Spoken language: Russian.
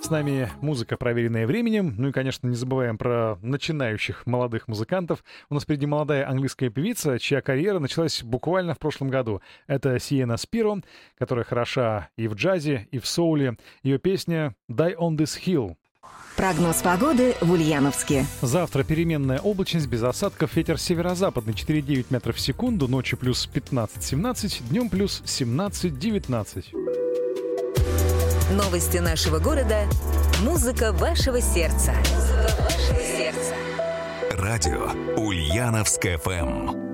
С нами музыка, проверенная временем. Ну и, конечно, не забываем про начинающих молодых музыкантов. У нас впереди молодая английская певица, чья карьера началась буквально в прошлом году. Это Сиена Спиро, которая хороша и в джазе, и в соуле. Ее песня «Die on this hill». Прогноз погоды в Ульяновске. Завтра переменная облачность, без осадков, ветер северо-западный 4,9 метров в секунду, ночью плюс 15-17, днем плюс 17-19. Новости нашего города. Музыка вашего сердца. Радио Ульяновск ФМ.